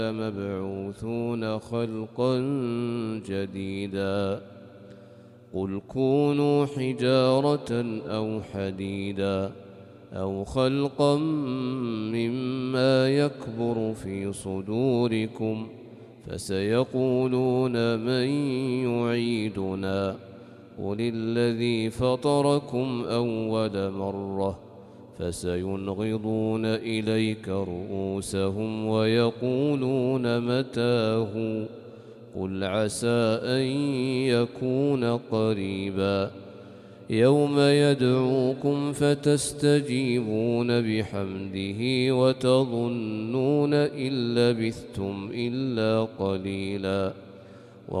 مبعوثون خلقا جديدا قل كونوا حجارة أو حديدا أو خلقا مما يكبر في صدوركم فسيقولون من يعيدنا قل الذي فطركم أول مرة فسينغضون إليك رؤوسهم ويقولون متاه قل عسى أن يكون قريبا يوم يدعوكم فتستجيبون بحمده وتظنون إن لبثتم إلا قليلا